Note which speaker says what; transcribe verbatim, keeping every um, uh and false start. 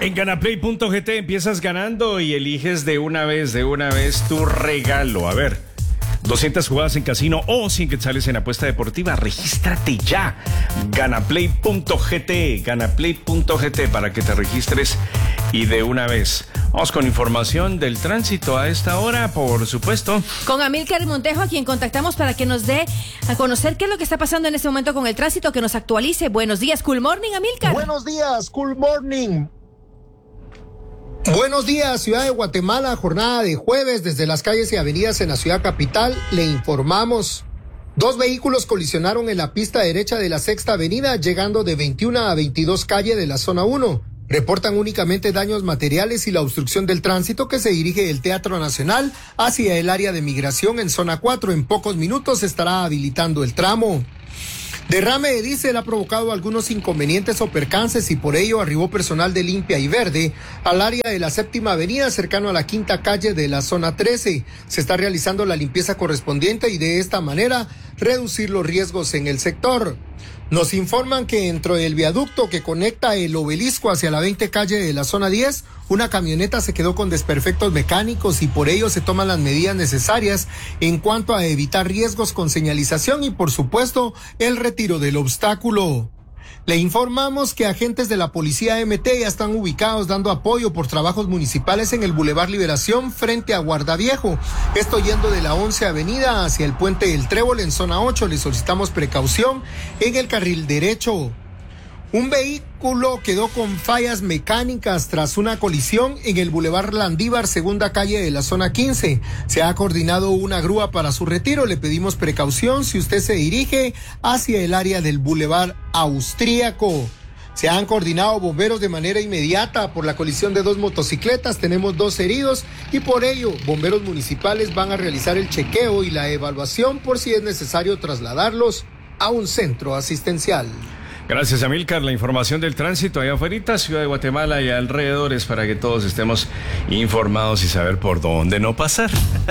Speaker 1: En Ganaplay punto g t empiezas ganando y eliges de una vez, de una vez tu regalo. A ver, doscientas jugadas en casino o cien quetzales en apuesta deportiva. Regístrate ya. Ganaplay punto g t, Ganaplay punto g t para que te registres y de una vez. Vamos con información del tránsito a esta hora, por supuesto.
Speaker 2: Con Amílcar Montejo, a quien contactamos para que nos dé a conocer qué es lo que está pasando en este momento con el tránsito, que nos actualice. Buenos días, Cool Morning, Amílcar.
Speaker 3: Buenos días, Cool Morning. Buenos días, Ciudad de Guatemala, jornada de jueves desde las calles y avenidas en la ciudad capital. Le informamos. Dos vehículos colisionaron en la pista derecha de la Sexta Avenida, llegando de veintiuna a veintidós calle de la zona uno. Reportan únicamente daños materiales y la obstrucción del tránsito que se dirige del Teatro Nacional hacia el área de migración en zona cuatro. En pocos minutos se estará habilitando el tramo. Derrame de diésel ha provocado algunos inconvenientes o percances y por ello arribó personal de Limpia y Verde al área de la Séptima Avenida cercano a la quinta calle de la zona trece. Se está realizando la limpieza correspondiente y de esta manera reducir los riesgos en el sector. Nos informan que dentro del viaducto que conecta el Obelisco hacia la veinte calle de la zona diez, una camioneta se quedó con desperfectos mecánicos y por ello se toman las medidas necesarias en cuanto a evitar riesgos con señalización y por supuesto el retiro del obstáculo. Le informamos que agentes de la Policía M T ya están ubicados dando apoyo por trabajos municipales en el Boulevard Liberación frente a Guardaviejo. Esto yendo de la once Avenida hacia el Puente del Trébol en zona ocho. Le solicitamos precaución en el carril derecho. Un vehículo quedó con fallas mecánicas tras una colisión en el Boulevard Landívar, segunda calle de la zona quince. Se ha coordinado una grúa para su retiro. Le pedimos precaución si usted se dirige hacia el área del Boulevard Austríaco. Se han coordinado bomberos de manera inmediata por la colisión de dos motocicletas. Tenemos dos heridos y por ello bomberos municipales van a realizar el chequeo y la evaluación por si es necesario trasladarlos a un centro asistencial.
Speaker 1: Gracias, Amílcar. La información del tránsito allá afuera, Ciudad de Guatemala y alrededores, para que todos estemos informados y saber por dónde no pasar.